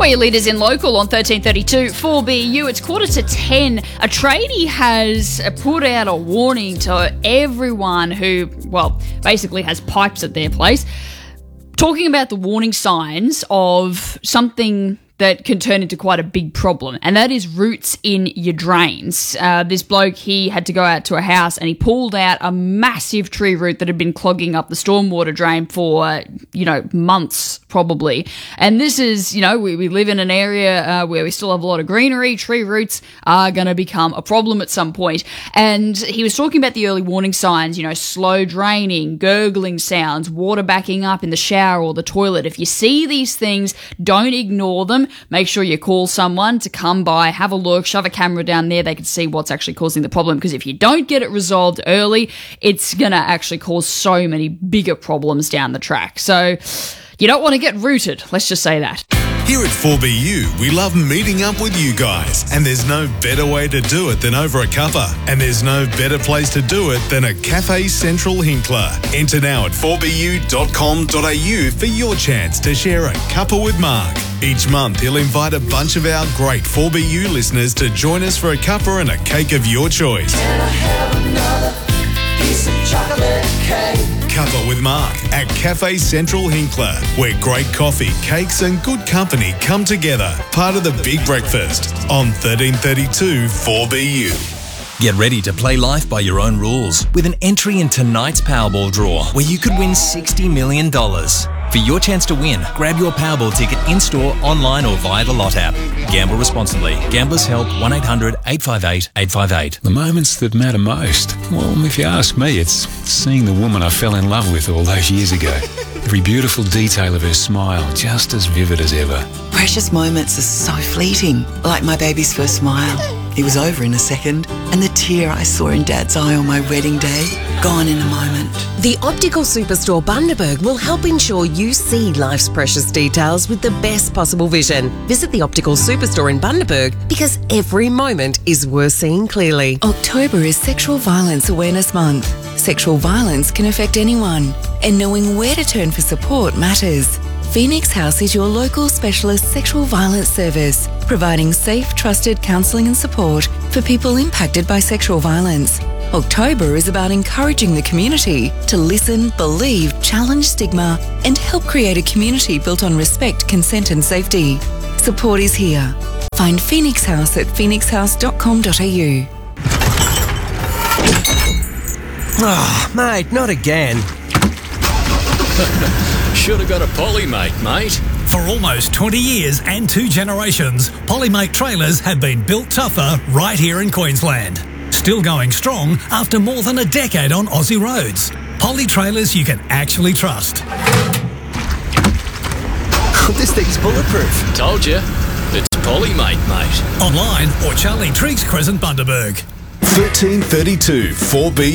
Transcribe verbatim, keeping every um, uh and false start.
Well, your leaders in local on thirteen thirty-two four B U. It's quarter to ten. A tradie has put out a warning to everyone who, well, basically has pipes at their place, talking about the warning signs of something that can turn into quite a big problem, and that is roots in your drains. Uh, this bloke, he had to go out to a house and he pulled out a massive tree root that had been clogging up the stormwater drain for, uh, you know, months probably. And this is, you know, we, we live in an area uh, where we still have a lot of greenery. Tree roots are going to become a problem at some point. And he was talking about the early warning signs, you know, slow draining, gurgling sounds, water backing up in the shower or the toilet. If you see these things, don't ignore them. Make sure you call someone to come by, have a look, shove a camera down there. They can see what's actually causing the problem, because if you don't get it resolved early, it's going to actually cause so many bigger problems down the track. So you don't want to get rooted. Let's just say that. Here at four B U, we love meeting up with you guys, and there's no better way to do it than over a cuppa, and there's no better place to do it than a Cafe Central Hinkler. Enter now at four b u dot com dot a u for your chance to share a cuppa with Mark. Each month, he'll invite a bunch of our great four B U listeners to join us for a cuppa and a cake of your choice. Can I have another piece of chocolate cake? Cuppa with Mark at Cafe Central Hinkler, where great coffee, cakes and good company come together. Part of the Big Breakfast on thirteen thirty-two four B U. Get ready to play life by your own rules with an entry in tonight's Powerball draw, where you could win sixty million dollars. For your chance to win, grab your Powerball ticket in-store, online or via the Lot app. Gamble responsibly. Gamblers Help one eight hundred eight five eight eight five eight. The moments that matter most? Well, if you ask me, it's seeing the woman I fell in love with all those years ago. Every beautiful detail of her smile, just as vivid as ever. Precious moments are so fleeting, like my baby's first smile. He was over in a second, and the tear I saw in Dad's eye on my wedding day, gone in a moment. The Optical Superstore Bundaberg will help ensure you see life's precious details with the best possible vision. Visit the Optical Superstore in Bundaberg, because every moment is worth seeing clearly. October is Sexual Violence Awareness Month. Sexual violence can affect anyone, and knowing where to turn for support matters. Phoenix House is your local specialist sexual violence service, providing safe, trusted counselling and support for people impacted by sexual violence. October is about encouraging the community to listen, believe, challenge stigma, and help create a community built on respect, consent and safety. Support is here. Find Phoenix House at phoenix house dot com dot a u. Oh, mate, not again. Should have got a Polymate, mate. For almost twenty years and two generations, Polymate trailers have been built tougher right here in Queensland. Still going strong after more than a decade on Aussie roads. Poly trailers you can actually trust. This thing's bulletproof. Told you. It's Polymate, mate. Online or Charlie Triggs Crescent, Bundaberg. thirteen thirty-two four B U.